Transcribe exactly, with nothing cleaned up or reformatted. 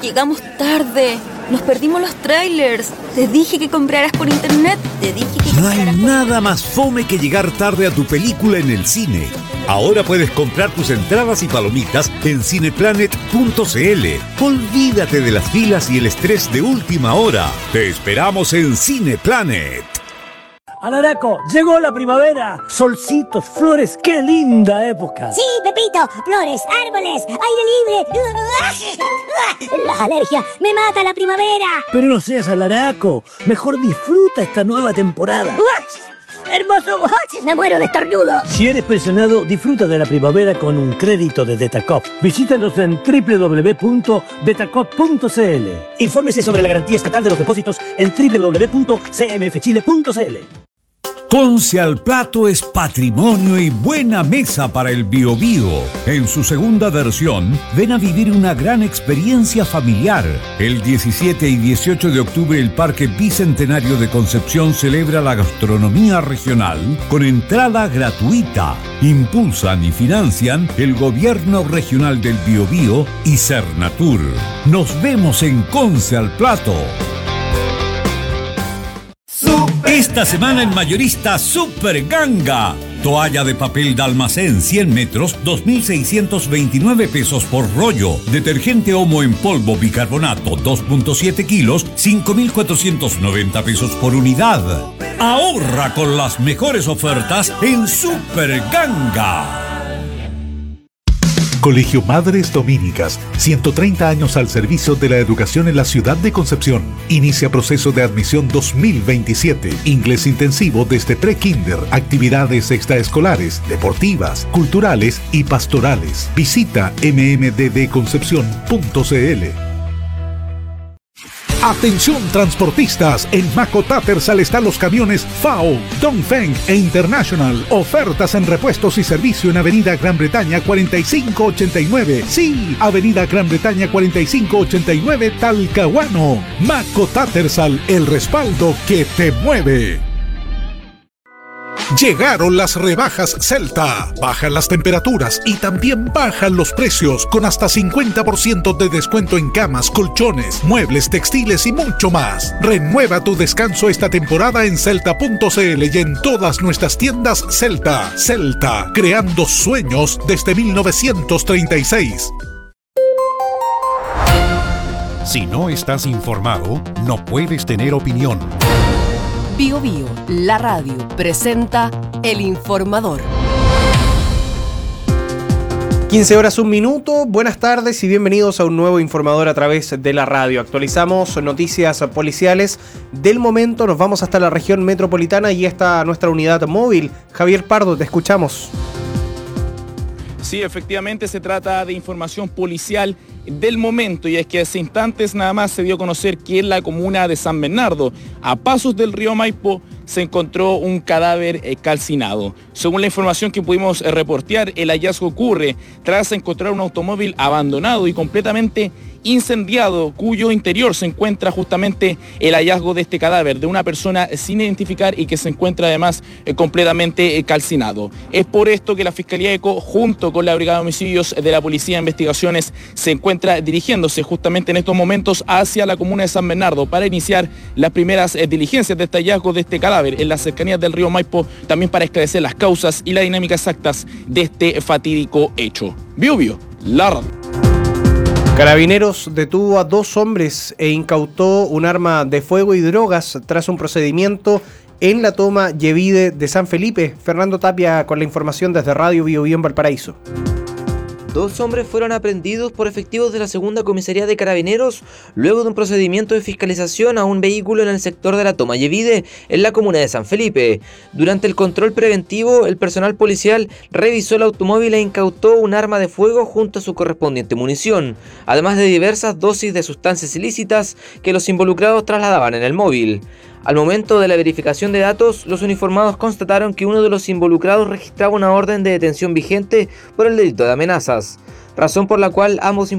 llegamos tarde. Nos perdimos los trailers. Te dije que compraras por internet. Te dije que No hay compraras por... nada más fome que llegar tarde a tu película en el cine. Ahora puedes comprar tus entradas y palomitas en cineplanet punto c l. Olvídate de las filas y el estrés de última hora. Te esperamos en Cineplanet. Alaraco, llegó la primavera. Solcitos, flores, qué linda época. Sí, Pepito, flores, árboles, aire libre. La alergia me mata la primavera. Pero no seas alaraco, mejor disfruta esta nueva temporada. ¡Hermoso! Me muero de estornudo. Si eres pensionado, disfruta de la primavera con un crédito de Detacop. Visítanos en doble u doble u doble u punto detacop punto c l. Infórmese sobre la garantía estatal de los depósitos en doble u doble u doble u punto c m f chile punto c l. Conce al Plato es patrimonio y buena mesa para el Biobío. En su segunda versión, ven a vivir una gran experiencia familiar. El diecisiete y dieciocho de octubre, el Parque Bicentenario de Concepción celebra la gastronomía regional con entrada gratuita. Impulsan y financian el Gobierno Regional del Biobío y Cernatur. Nos vemos en Conce al Plato. Esta semana en Mayorista Super Ganga. Toalla de papel de almacén cien metros, dos mil seiscientos veintinueve pesos por rollo. Detergente Omo en polvo bicarbonato, dos punto siete kilos, cinco mil cuatrocientos noventa pesos por unidad. Ahorra con las mejores ofertas en Super Ganga. Colegio Madres Dominicas, ciento treinta años al servicio de la educación en la ciudad de Concepción. Inicia proceso de admisión dos mil veintisiete. Inglés intensivo desde pre-kinder, actividades extraescolares, deportivas, culturales y pastorales. Visita m m d d concepción punto c l. Atención transportistas, en Maco Tattersall están los camiones F A O, Dongfeng e International. Ofertas en repuestos y servicio en Avenida Gran Bretaña cuarenta y cinco ochenta y nueve. Sí, Avenida Gran Bretaña cuarenta y cinco ochenta y nueve, Talcahuano. Maco Tattersall, el respaldo que te mueve. Llegaron las rebajas Celta. Bajan las temperaturas y también bajan los precios con hasta cincuenta por ciento de descuento en camas, colchones, muebles, textiles y mucho más. Renueva tu descanso esta temporada en celta punto c l y en todas nuestras tiendas Celta. Celta, creando sueños desde mil novecientos treinta y seis. Si no estás informado, no puedes tener opinión. Bio Bio, la radio, presenta El Informador. quince horas, un minuto. Buenas tardes y bienvenidos a un nuevo Informador a través de la radio. Actualizamos noticias policiales del momento. Nos vamos hasta la región metropolitana y está nuestra unidad móvil. Javier Pardo, te escuchamos. Sí, efectivamente se trata de información policial del momento, y es que hace instantes nada más se dio a conocer que en la comuna de San Bernardo, a pasos del río Maipo, se encontró un cadáver eh, calcinado. Según la información que pudimos eh, reportear, el hallazgo ocurre tras encontrar un automóvil abandonado y completamente incendiado, cuyo interior se encuentra justamente el hallazgo de este cadáver, de una persona sin identificar y que se encuentra además eh, completamente eh, calcinado. Es por esto que la Fiscalía ECO, junto con la Brigada de Homicidios de la Policía de Investigaciones, se encuentra dirigiéndose justamente en estos momentos hacia la comuna de San Bernardo para iniciar las primeras eh, diligencias de este hallazgo de este cadáver en las cercanías del río Maipo, también para esclarecer las causas y la dinámica exactas de este fatídico hecho. Bio Bio, la radio. Carabineros detuvo a dos hombres e incautó un arma de fuego y drogas tras un procedimiento en la toma Yevide de San Felipe. Fernando Tapia con la información desde Radio Bio Bio en Valparaíso. Dos hombres fueron aprehendidos por efectivos de la segunda comisaría de Carabineros luego de un procedimiento de fiscalización a un vehículo en el sector de la Toma Yevide, en la comuna de San Felipe. Durante el control preventivo, el personal policial revisó el automóvil e incautó un arma de fuego junto a su correspondiente munición, además de diversas dosis de sustancias ilícitas que los involucrados trasladaban en el móvil. Al momento de la verificación de datos, los uniformados constataron que uno de los involucrados registraba una orden de detención vigente por el delito de amenazas, razón por la cual ambos